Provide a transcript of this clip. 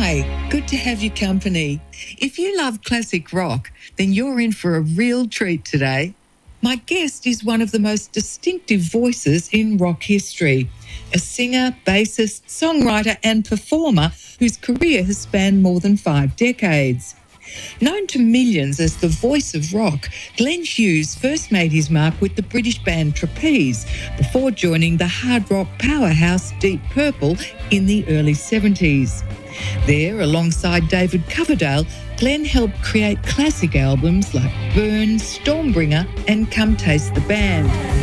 Hi, good to have your company. If you love classic rock, then you're in for a real treat today. My guest is one of the most distinctive voices in rock history, a singer, bassist, songwriter and performer whose career has spanned more than 5 decades. Known to millions as the voice of rock, Glenn Hughes first made his mark with the British band Trapeze before joining the hard rock powerhouse Deep Purple in the early 70s. There, alongside David Coverdale, Glenn helped create classic albums like Burn, Stormbringer and Come Taste the Band.